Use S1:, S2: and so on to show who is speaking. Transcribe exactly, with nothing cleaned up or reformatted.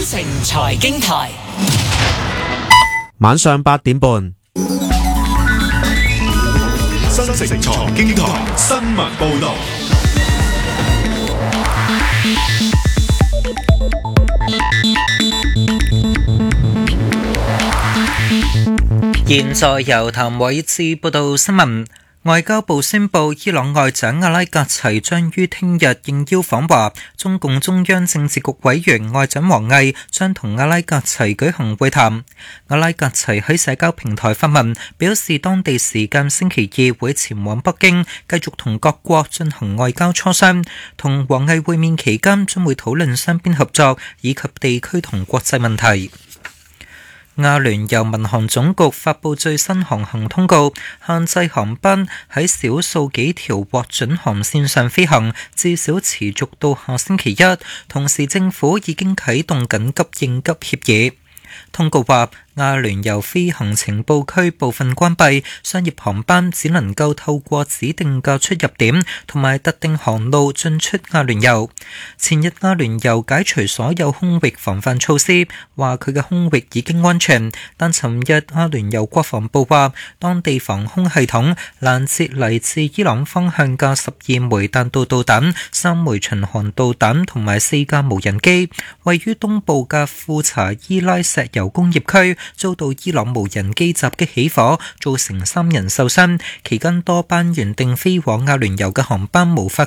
S1: 城財經台，
S2: 晚上八點半。
S3: 新城財經台新聞報道。
S4: 現在由譚偉智報道新聞。外交部宣布，伊朗外長阿拉格齊將於聽日應邀訪華。中共中央政治局委員外長王毅將同阿拉格齊舉行會談。阿拉格齊喺社交平台發文，表示當地時間星期二會前往北京，繼續同各國進行外交磋商。同王毅會面期間，將會討論雙邊合作以及地區同國際問題。阿聯酋民航總局發布最新航行通告，限制航班喺少數幾條獲准航線上飛行，至少持續到下星期一。同時，政府已經啟動緊急應急協議。通告話，阿聯酋飛行情報區部分關閉，商業航班只能夠透過指定嘅出入點同埋特定航路進出阿聯酋。前日阿聯酋解除所有空域防範措施，話佢嘅空域已經安全，但尋日阿聯酋國防部話，當地防空系統攔截嚟自伊朗方向嘅十二枚彈道導彈、三枚巡航導彈同埋四架無人機。位於東部嘅庫查伊拉石油工業區遭到伊朗無人機襲擊起火，造成三人受傷。期間多班原定飛往阿聯酋嘅航班無法